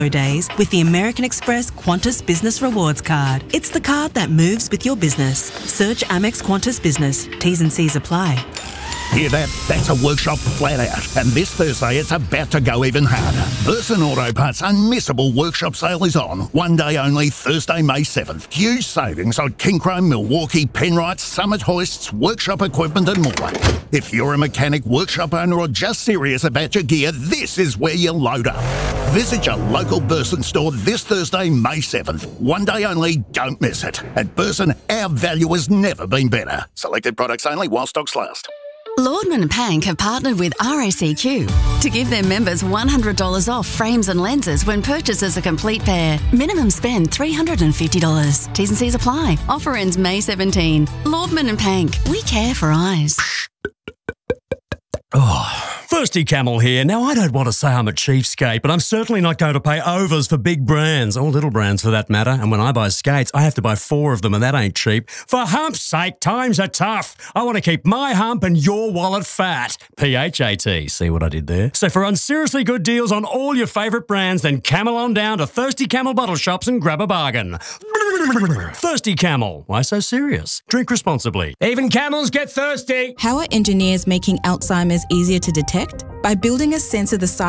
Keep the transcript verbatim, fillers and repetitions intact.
days with the American Express Qantas Business Rewards card. It's the card that moves with your business. Search Amex Qantas Business. T's and C's apply. Hear that? That's a workshop flat out. And this Thursday, it's about to go even harder. Burson Auto Parts' unmissable workshop sale is on. One day only, Thursday, May seventh. Huge savings on Kinchrome, Milwaukee, Penrite, Summit hoists, workshop equipment and more. If you're a mechanic, workshop owner or just serious about your gear, this is where you load up. Visit your local Burson store this Thursday, May seventh. One day only, don't miss it. At Burson, our value has never been better. Selected products only while stocks last. Lordman and Pank have partnered with R A C Q to give their members one hundred dollars off frames and lenses when purchases a complete pair. Minimum spend three hundred fifty dollars. T's and C's apply. Offer ends May seventeenth. Lordman and Pank. We care for eyes. Oh, Thirsty Camel here. Now, I don't want to say I'm a cheapskate, but I'm certainly not going to pay overs for big brands, or little brands for that matter. And when I buy skates, I have to buy four of them, and that ain't cheap. For hump's sake, times are tough. I want to keep my hump and your wallet fat. P H A T. See what I did there? So for unseriously good deals on all your favourite brands, then camel on down to Thirsty Camel bottle shops and grab a bargain. Thirsty Camel. Why so serious? Drink responsibly. Even camels get thirsty. How are engineers making Alzheimer's easier to detect? By building a sensor the size